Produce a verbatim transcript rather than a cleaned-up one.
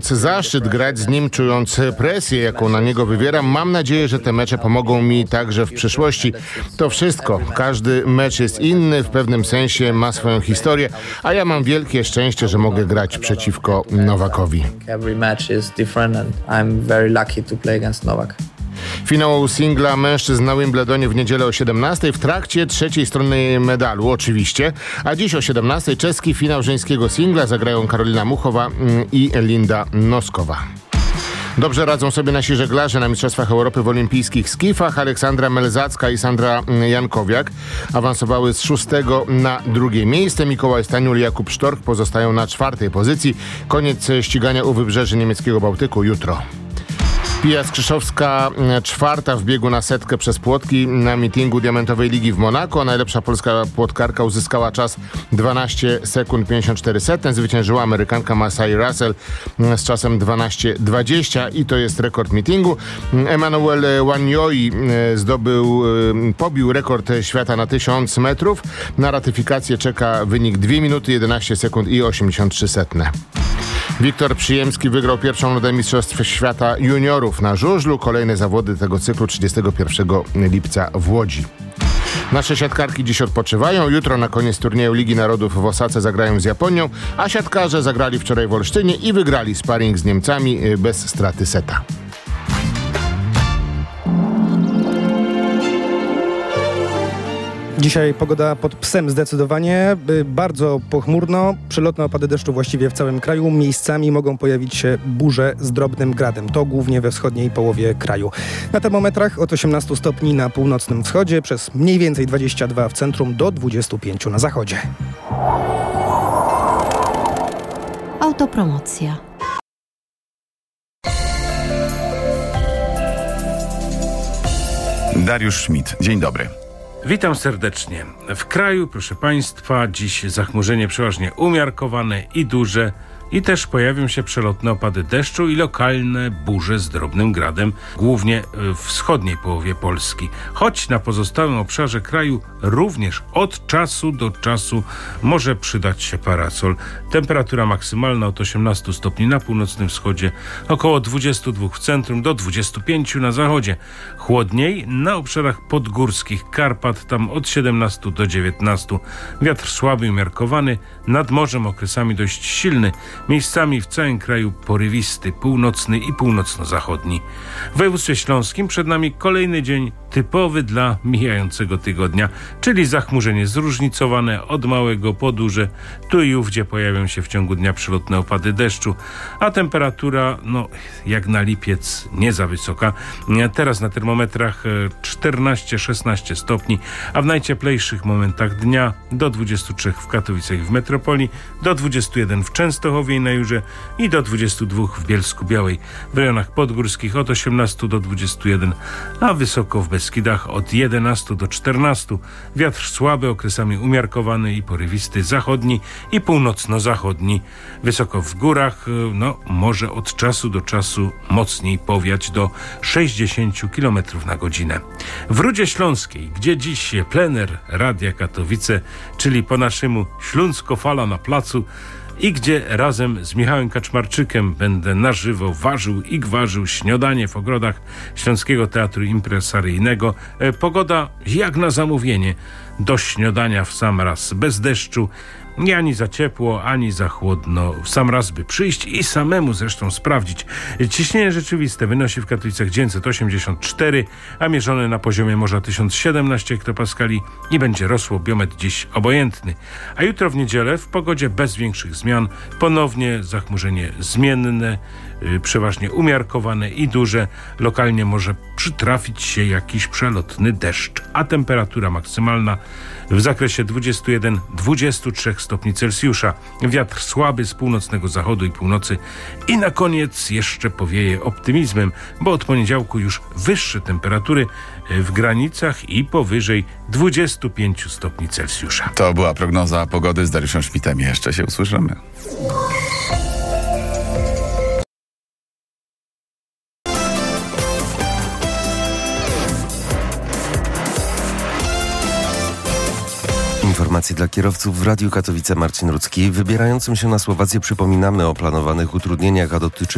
zaszczyt grać z nim, czując presję, jaką na niego wywieram. Mam nadzieję, że te mecze pomogą mi także w przyszłości. To wszystko. Każdy mecz jest inny, w pewnym sensie ma swoją historię, a ja mam wielkie szczęście, że mogę grać przeciwko Nowakowi. Every match is different and I'm very lucky to play against Novak. Finał singla mężczyzn na Wimbledonie w niedzielę o siedemnastej w trakcie trzeciej strony medalu oczywiście, a dziś o siedemnastej czeski finał żeńskiego singla zagrają Karolina Muchowa i Linda Noskowa. Dobrze radzą sobie nasi żeglarze na Mistrzostwach Europy w olimpijskich skifach. Aleksandra Melzacka i Sandra Jankowiak awansowały z szóstego na drugie miejsce. Mikołaj Staniul i Jakub Sztorch pozostają na czwartej pozycji. Koniec ścigania u wybrzeży niemieckiego Bałtyku jutro. Pia Skrzyszowska czwarta w biegu na setkę przez płotki na mitingu Diamentowej Ligi w Monako. Najlepsza polska płotkarka uzyskała czas dwanaście sekund pięćdziesiąt cztery setne. Zwyciężyła Amerykanka Masai Russell z czasem dwanaście dwadzieścia i to jest rekord mitingu. Emmanuel Wanyoi zdobył, pobił rekord świata na tysiąc metrów. Na ratyfikację czeka wynik dwie minuty jedenaście sekund i osiemdziesiąt trzy setne. Wiktor Przyjemski wygrał pierwszą rundę Mistrzostw Świata Juniorów na żużlu. Kolejne zawody tego cyklu trzydziestego pierwszego lipca w Łodzi. Nasze siatkarki dziś odpoczywają. Jutro na koniec turnieju Ligi Narodów w Osace zagrają z Japonią, a siatkarze zagrali wczoraj w Olsztynie i wygrali sparring z Niemcami bez straty seta. Dzisiaj pogoda pod psem zdecydowanie, bardzo pochmurno, przelotne opady deszczu właściwie w całym kraju. Miejscami mogą pojawić się burze z drobnym gradem. To głównie we wschodniej połowie kraju. Na termometrach od osiemnastu stopni na północnym wschodzie, przez mniej więcej dwadzieścia dwa w centrum do dwudziestu pięciu na zachodzie. Autopromocja. Dariusz Schmidt, dzień dobry. Witam serdecznie. W kraju, proszę Państwa, dziś zachmurzenie przeważnie umiarkowane i duże i też pojawią się przelotne opady deszczu i lokalne burze z drobnym gradem, głównie w wschodniej połowie Polski. Choć na pozostałym obszarze kraju również od czasu do czasu może przydać się parasol. Temperatura maksymalna od osiemnastu stopni na północnym wschodzie, około dwudziestu dwóch w centrum do dwudziestu pięciu na zachodzie. Chłodniej na obszarach podgórskich Karpat, tam od siedemnastu do dziewiętnastu. Wiatr słaby i umiarkowany, nad morzem okresami dość silny. Miejscami w całym kraju porywisty, północny i północno-zachodni. W województwie śląskim przed nami kolejny dzień typowy dla mijającego tygodnia, czyli zachmurzenie zróżnicowane od małego po duże. Tu i ówdzie pojawią się w ciągu dnia przelotne opady deszczu, a temperatura, no jak na lipiec, nie za wysoka. Teraz na termometrach czternaście szesnaście stopni, a w najcieplejszych momentach dnia do dwudziestu trzech w Katowicach i w metropolii, do dwudziestu jeden w Częstochowie i na Jurze i do dwudziestu dwóch w Bielsku-Białej. W rejonach podgórskich od osiemnastu do dwudziestu jeden, a wysoko w Beskidach od jedenastu do czternastu. Wiatr słaby, okresami umiarkowany i porywisty, zachodni i północno-zachodni. Wysoko w górach, no może od czasu do czasu mocniej powiać do sześćdziesięciu kilometrów na godzinę. W Rudzie Śląskiej, gdzie dziś plener Radia Katowice, czyli po naszemu Śląsko Fala na placu, i gdzie razem z Michałem Kaczmarczykiem będę na żywo ważył i gwarzył śniadanie w ogrodach Śląskiego Teatru Impresaryjnego. E, pogoda jak na zamówienie. Do śniadania w sam raz, bez deszczu, nie ani za ciepło, ani za chłodno. W sam raz by przyjść i samemu zresztą sprawdzić. Ciśnienie rzeczywiste wynosi w Katowicach dziewięćset osiemdziesiąt cztery, a mierzone na poziomie morza tysiąc siedemnaście hektopaskali i będzie rosło. Biometr dziś obojętny. A jutro w niedzielę w pogodzie bez większych zmian ponownie zachmurzenie zmienne, yy, przeważnie umiarkowane i duże. Lokalnie może przytrafić się jakiś przelotny deszcz, a temperatura maksymalna w zakresie dwudziestu jeden do dwudziestu trzech stopni Celsjusza. Wiatr słaby z północnego zachodu i północy. I na koniec jeszcze powieje optymizmem, bo od poniedziałku już wyższe temperatury w granicach i powyżej dwudziestu pięciu stopni Celsjusza. To była prognoza pogody z Dariuszem Schmidtem. Jeszcze się usłyszymy. Informacje dla kierowców w Radiu Katowice. Marcin Rudzki. Wybierającym się na Słowację przypominamy o planowanych utrudnieniach, a dotyczy